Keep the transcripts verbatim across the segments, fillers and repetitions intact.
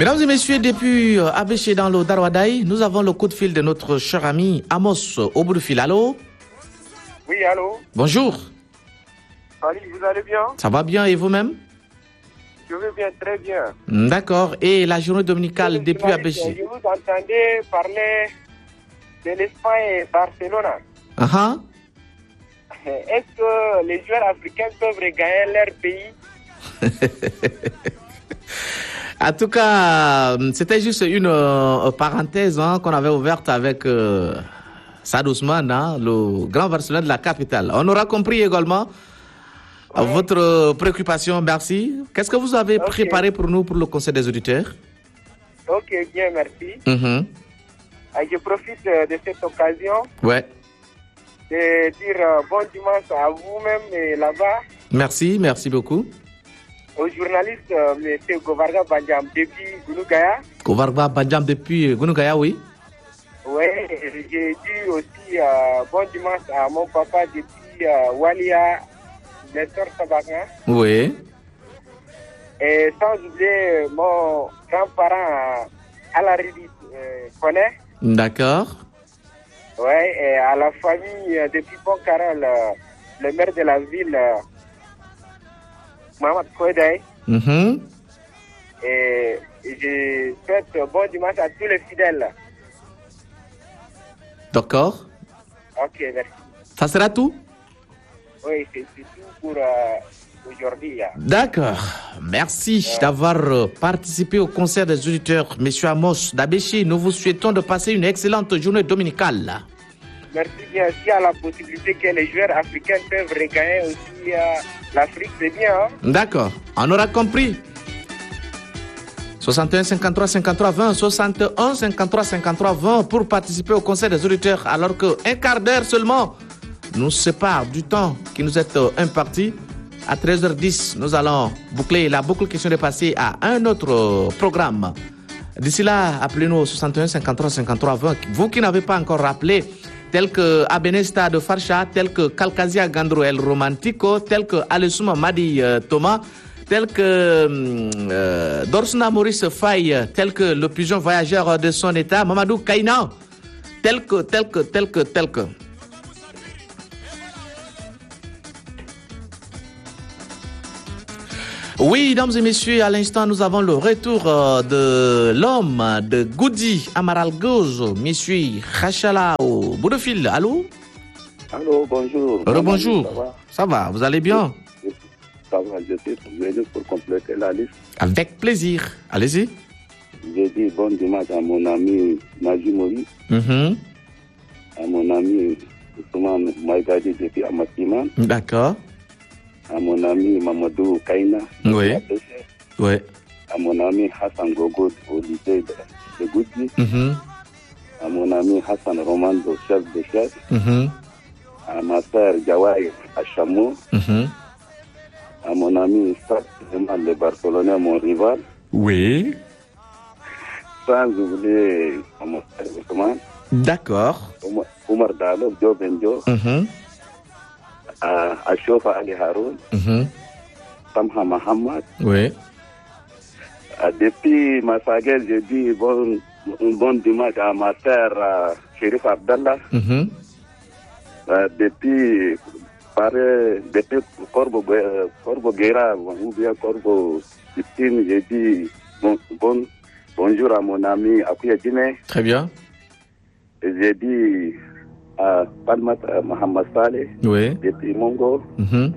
Mesdames et messieurs, depuis Abéché dans le Darwadaï, nous avons le coup de fil de notre cher ami Amos au bout du fil. Allô? Oui, allô? Bonjour. Salut, vous allez bien? Ça va bien et vous-même? Je vais bien, très bien. D'accord. Et la journée dominicale depuis Abéché? Je vous entendais parler de l'Espagne et Barcelone. Uh-huh. Est-ce que les joueurs africains peuvent regagner leur pays? En tout cas, c'était juste une euh, parenthèse hein, qu'on avait ouverte avec euh, Saad Ousmane, hein, le grand Barcelone de la capitale. On aura compris également ouais. votre préoccupation, merci. Qu'est-ce que vous avez okay. préparé pour nous pour le Conseil des auditeurs? Ok, bien, merci. Mm-hmm. Je profite de cette occasion ouais. de dire bon dimanche à vous-même et là-bas. Merci, merci beaucoup. Au journaliste, euh, M. Govarga Banjam depuis Gounougaya. Govarga Banjam depuis Gounougaya, oui. Oui, j'ai dit aussi euh, bon dimanche à mon papa depuis euh, Walia, Nestor Sabaka. Oui. Et sans oublier mon grand-parent Alaridi euh, Koné. D'accord. Oui, et à la famille euh, depuis Boncarol, euh, le maire de la ville. Euh, Mohamed Kouedaï. Mm-hmm. Et je souhaite bon dimanche à tous les fidèles. D'accord. Ok, merci. Ça sera tout? Oui, c'est tout pour euh, aujourd'hui. D'accord. Merci ouais. d'avoir euh, participé au concert des auditeurs. Monsieur Amos d'Abéché, nous vous souhaitons de passer une excellente journée dominicale. Merci bien. S'il y a la possibilité que les joueurs africains peuvent regagner aussi euh, l'Afrique, c'est bien. Hein? D'accord, on aura compris. soixante et un cinquante-trois cinquante-trois vingt, soixante et un cinquante-trois cinquante-trois vingt pour participer au Conseil des auditeurs, alors qu'un quart d'heure seulement nous sépare du temps qui nous est imparti. À treize heures dix, nous allons boucler la boucle question de passer à un autre programme. D'ici là, appelez-nous au soixante et un cinquante-trois cinquante-trois vingt. Vous qui n'avez pas encore rappelé, tel que Abenesta de Farcha, tel que Kalkazia Gandro El Romantico, tel que Alessouma Madi euh, Thomas, tel que euh, Dorsna Maurice Faye, tel que le pigeon voyageur de son état, Mamadou Kaina, tel que, tel que, tel que, tel que. Oui, mesdames et messieurs, à l'instant, nous avons le retour euh, de l'homme de Goudi, Amaral Gozo, monsieur Khachala au bout de fil. Allô? Allô, bonjour. Allô, bonjour. Ça va? Ça va, vous allez bien? Ça va, je suis venu pour compléter la liste. Avec plaisir. Allez-y. J'ai dit bon dimanche à mon ami Najimouri, mm-hmm. à mon ami Ousmane Maïgadi depuis Amakiman. D'accord. À mon ami Mamadou Kaina. Oui. Oui. À mon ami Hassan Gogo au lycée de, de Goudi. Mm-hmm. À mon ami Hassan Romando, chef de chef. Mm-hmm. À ma sœur Jawai à Chamou. Mm-hmm. À mon ami Sad le Barcelonais, mon rival. Oui. Sans oublier mon frère Ousmane. D'accord. Omar, Omar Dalo, Joe Benjo. Mm-hmm. À Achofa Ali Haroun. Mm-hmm. Samha Mohamed. Oui. À depuis Massaguel, j'ai dit bon, un bon dimanche à ma sœur uh, Chérif Abdallah. Mm-hmm. Uh, depuis Paris, depuis Corbo, uh, Corbo Guerra, ou bien Corbo Victime, j'ai dit bon, bon, bonjour à mon ami Akouya Dine. Très bien. Et j'ai dit à Palmat uh, Mohamed Saleh, oui. depuis Mongo, mm-hmm.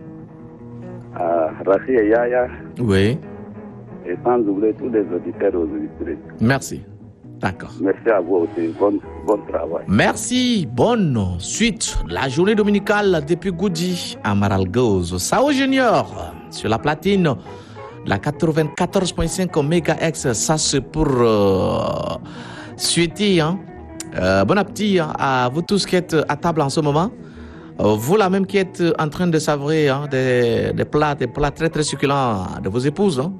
à Rachia Yaya, oui. et sans oublier tous les auditeurs aux auditeurs. Merci. D'accord. Merci à vous aussi. Bon, bon travail. Merci. Bonne suite. La journée dominicale depuis Goudi à Maralgoz. Sao Junior sur la platine. La quatre-vingt-quatorze virgule cinq mégahertz. Ça, c'est pour euh, souhaiter hein, euh, bon appétit hein, à vous tous qui êtes à table en ce moment. Euh, vous là même qui êtes en train de savourer hein, des, des plats, des plats très très succulents de vos épouses. Hein.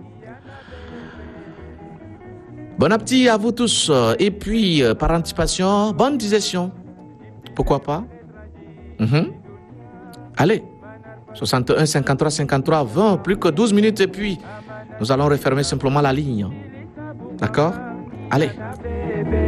Bon appétit à vous tous. Et puis, euh, par anticipation, bonne digestion. Pourquoi pas? mm-hmm. Allez, soixante et un cinquante-trois cinquante-trois vingt, plus que douze minutes et puis nous allons refermer simplement la ligne. D'accord? Allez.